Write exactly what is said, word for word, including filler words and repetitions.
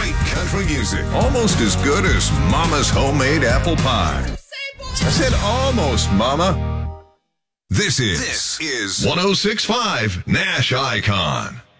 Great country music. Almost as good as Mama's homemade apple pie. I said almost, Mama. This is, this is one oh six point five Nash Icon.